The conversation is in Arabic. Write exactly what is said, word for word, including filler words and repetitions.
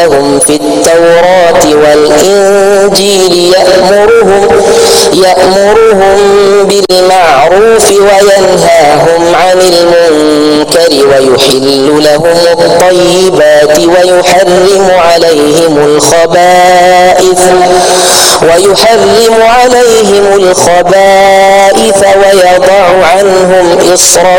لهم في التوراة والإنجيل يأمرهم, يأمرهم بالمعروف وينهاهم عن المنكر ويحل لهم الطيبات ويحرم عليهم الخبائث ويحرم عليهم الخبائث ويضع عنهم إصرهم